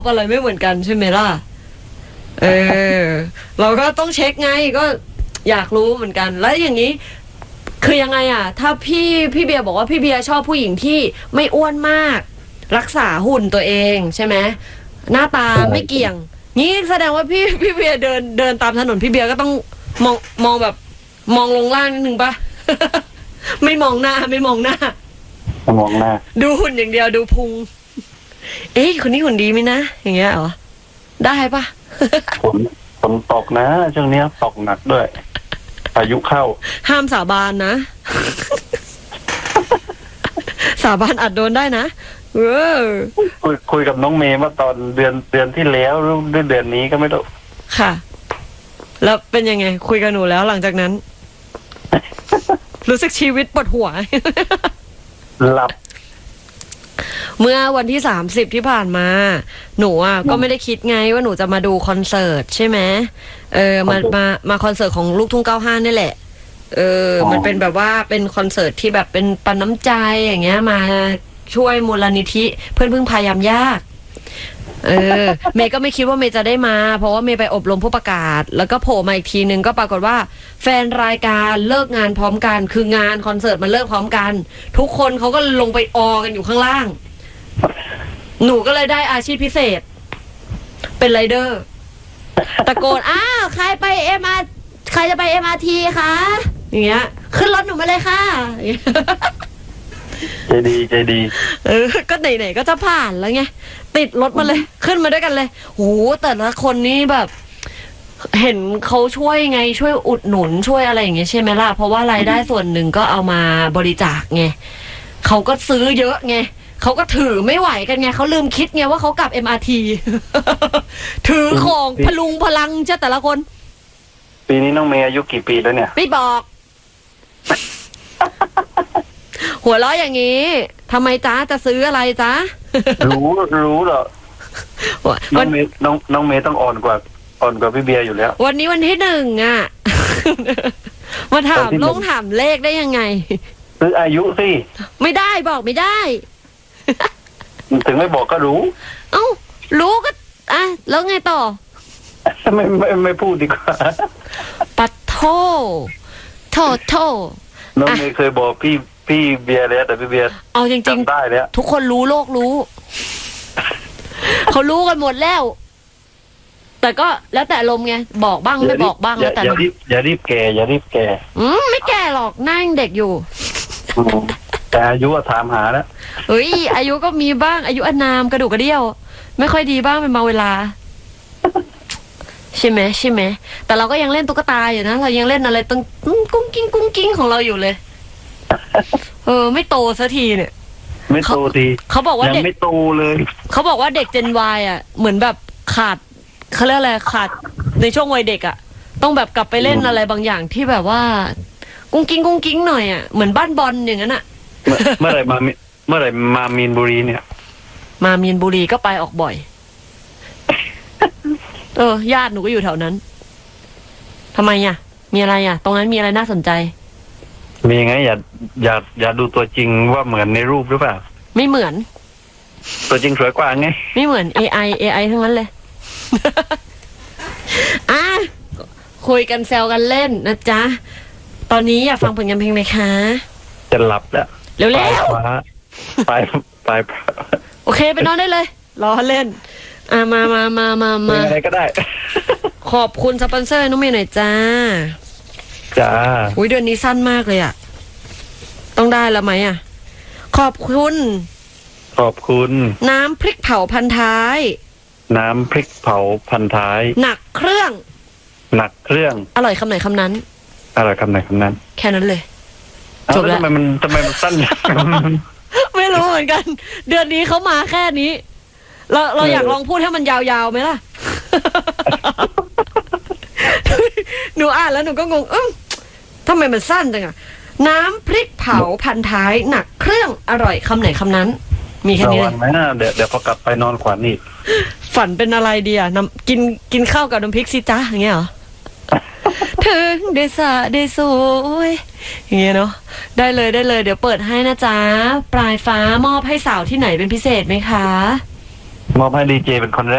อะไรไม่เหมือนกันใช่ไหมล่ะเออเราก็ต้องเช็คไงก็อยากรู้เหมือนกันแล้วอย่างนี้คือยังไงอ่ะถ้าพี่เบียร์บอกว่าพี่เบียร์ชอบผู้หญิงที่ไม่อ้วนมากรักษาหุ่นตัวเองใช่ไหมหน้าตาไม่เกี่ยงงี้แสดงว่าพี่เบียร์เดินตามถนนพี่เบียร์ก็ต้องมองแบบมองลงล่างนิดนึงปะ ไม่มองหน้าไม่มองหน้ามองหน้าดูหุ่นอย่างเดียวดูพุงเอ๊ะคนนี้หุ่นดีไหมนะอย่างเงี้ยเหรอได้ปะฝนตกนะช่วงนี้ตกหนักด้วยพายุเข้าห้ามสาบานนะ สาบานอาจโดนได้นะคุยกับน้องเมย์ว่าตอนเดือนที่แล้วหรือเดือนนี้ก็ไม่รู้ค่ะ แล้วเป็นยังไงคุยกับหนูแล้วหลังจากนั้น รู้สึกชีวิตปวดหัวหลับเมื่อวันที่30ที่ผ่านมาหนูอ่ะก็ไม่ได้คิดไงว่าหนูจะมาดูคอนเสิร์ตใช่ไหมมาคอนเสิร์ตของลูกทุ่ง95นี่แหละมันเป็นแบบว่าเป็นคอนเสิร์ตที่แบบเป็นปันน้ำใจอย่างเงี้ยมาช่วยมูลนิธิเพื่อนพึ่งพายามยากเมย์ก็ไม่คิดว่าเมย์จะได้มาเพราะว่าเมย์ไปอบรมผู้ประกาศแล้วก็โผล่มาอีกทีนึงก็ปรากฏว่าแฟนรายการเลิกงานพร้อมกันคืองานคอนเสิร์ตมันเลิกพร้อมกันทุกคนเขาก็ลงไปออกันอยู่ข้างล่างหนูก็เลยได้อาชีพพิเศษเป็นไรเดอร์ตะโกนอ้าวใครจะไป MRT คะอย่างเงี้ยขึ้นรถหนูมาเลยค่ะใจดีก็ไหนๆก็จะผ่านแล้วไงติดรถมาเลยขึ้นมาด้วยกันเลยโหแต่ละคนนี่แบบเห็นเขาช่วยไงช่วยอุดหนุนช่วยอะไรอย่างเงี้ยใช่ไหมล่ะเพราะว่ารายได้ส่วนหนึ่งก็เอามาบริจาคไงเขาก็ซื้อเยอะไงเขาก็ถือไม่ไหวกันไงเขาลืมคิดไงว่าเขากลับ MRT ถือของพลุงพลังเจ้าแต่ละคนปีนี้น้องเมย์อายุกี่ปีแล้วเนี่ยไม่บอก หัวเราะอย่างนี้ทำไมจ๊ะจะซื้ออะไรจ๊ะรู้เหรอน้องเมย์ต้องอ่อนกว่าพี่เบียร์อยู่แล้ววันนี้วันที่1อ่ะ มาถามเลขได้ยังไงซื้ออายุสิไม่ได้บอกไม่ได้ถึงไม่บอกก็รู้เอ้ารู้ก็อ่ะแล้วไงต่อไม่พูดดีกว่าปัดโทน้องเมย์เคยบอกพี่เบียร์แล้วแต่พี่เบียร์เอาจริงๆได้แล้วทุกคนรู้โลกรู้ เขารู้กันหมดแล้วแต่ก็แล้วแต่ลมไงบอกบ้างไม่บอกบ้างแล้วแต่อย่ารีบแก่ไม่แก่หรอกหน้ายังเด็กอยู่แต่อายุถามหาแล้วเฮ้ยอายุก็มีบ้างอายุอานามกระดูกกระเดี่ยวไม่ค่อยดีบ้างเป็นมาเวลาใช่ไหมแต่เราก็ยังเล่นตุ๊กตาอยู่นะเรายังเล่นอะไรตั้งกุ้งกิ้งของเราอยู่เลยไม่โตสักทีเนี่ยไม่โตทีเขาบอกว่าเด็กไม่โตเลยเขาบอกว่าเด็กเจน Y อ่ะเหมือนแบบขาดเขาเรียกอะไรขาดในช่วงวัยเด็กอ่ะต้องแบบกลับไปเล่นอะไรบางอย่างที่แบบว่ากุ้งกิ้งหน่อยอ่ะเหมือนบ้านบอลอย่างนั้นอ่ะเมื่อไหร่มามีนบุรีเนี่ยมามีนบุรีก็ไปออกบ่อยญาติหนูก็อยู่แถวนั้นทำไมอ่ะมีอะไรอ่ะตรงนั้นมีอะไรน่าสนใจมีไงอย่าดูตัวจริงว่าเหมือนในรูปหรือเปล่าไม่เหมือนตัวจริงสวยกว่าไงไม่เหมือน AI ทั้งนั้นเลย คุยกันแซวกันเล่นนะจ๊ะตอนนี้อยากฟังผลงานเพลงไหมคะจะหลับแล้วเร็วไปโอเคไปนอนได้เลยรอเล่นมาอะไรก็ได้ขอบคุณสปอนเซอร์น้องเมย์หน่อยจ้าอุ้ยเดือนนี้สั้นมากเลยอ่ะต้องได้แล้วไหมอ่ะขอบคุณน้ำพริกเผาพันท้ายหนักเครื่องอร่อยคำไหนคำนั้นแค่นั้นเลยจบแล้วทำไมมันสั้นไม่รู้เหมือนกันเดือนนี้เขามาแค่นี้เราอยากลองพูดให้มันยาวๆไหมล่ะ หนูอ่านแล้วหนูก็งงทำไมมันสั้นจังอะน้ำพริกเผาพันท้ายหนักเครื่องอร่อยคำไหนคำนั้นมีแค่นี้เลยไหมนะเดี๋ยวพอกลับไปนอนขวัญนี่ฝันเป็นอะไรดีอะกินข้าวกับน้ำพริกสิจ๊ะอย่างเงี้ยเหรอ ถึงได้สวยอย่างเงี้ยเนาะได้เลยเดี๋ยวเปิดให้นะจ๊ะปลายฟ้ามอบให้สาวที่ไหนเป็นพิเศษไหมคะมอบให้ดีเจเป็นคนแรก